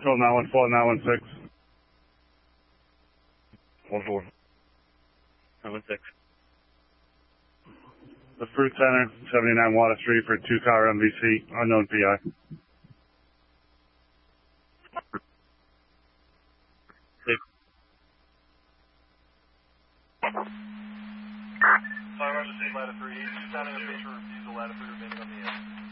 Control 914, 916. 1-4. 916. The Fruit Center, 79 Water Street for 2-car MVC, unknown PI. Fire on the state ladder 3, 2 sounding a paper refusal ladder 3 remaining on the end.